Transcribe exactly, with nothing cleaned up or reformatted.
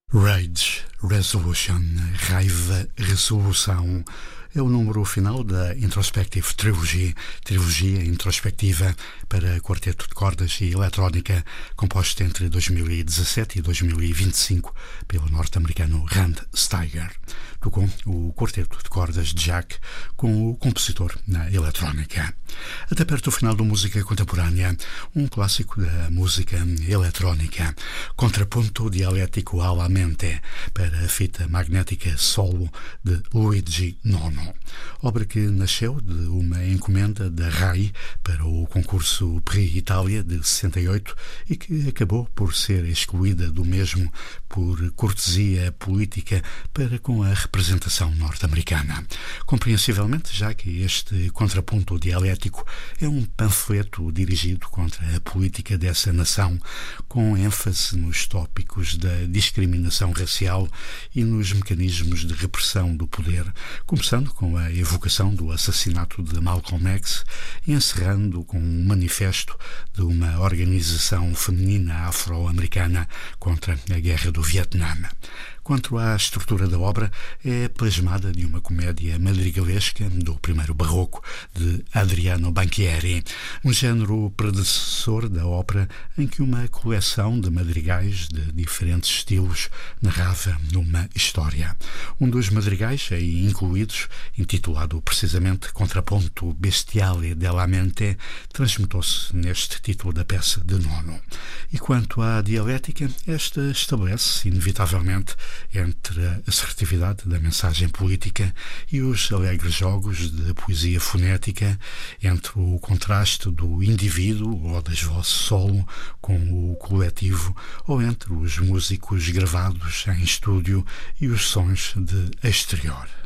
Rage Resolution, Raiva Resolução, é o número final da Introspective Trilogy, trilogia introspectiva para quarteto de cordas e eletrónica, composta entre dois mil e dezassete e dois mil e vinte e cinco pelo norte-americano Rand Steiger. Tocou o quarteto de cordas de Jack com o compositor na eletrónica. Até perto do final do Música Contemporânea, um clássico da música eletrónica, Contrapunto Dialético alla Mente, para a fita magnética solo de Luigi Nono, obra que nasceu de uma encomenda da RAI para o concurso Prix Itália de sessenta e oito e que acabou por ser excluída do mesmo por cortesia política para com a representação norte-americana. Compreensivelmente, já que este contraponto dialético é um panfleto dirigido contra a política dessa nação, com ênfase nos tópicos da discriminação racial e nos mecanismos de repressão do poder, começando com a evocação do assassinato de Malcolm X e encerrando com um manifesto de uma organização feminina afro-americana contra a Guerra do Vietnã. Quanto à estrutura da obra, é plasmada de uma comédia madrigalesca do primeiro barroco de Adriano Banchieri, um género predecessor da ópera em que uma coleção de madrigais de diferentes estilos narrava uma história. Um dos madrigais aí incluídos, intitulado precisamente Contraponto Bestiale della Mente, transmutou-se neste título da peça de Nono. E quanto à dialética, esta estabelece, inevitavelmente, entre a assertividade da mensagem política e os alegres jogos de poesia fonética, entre o contraste do indivíduo ou das vozes solo com o coletivo, ou entre os músicos gravados em estúdio e os sons de exterior.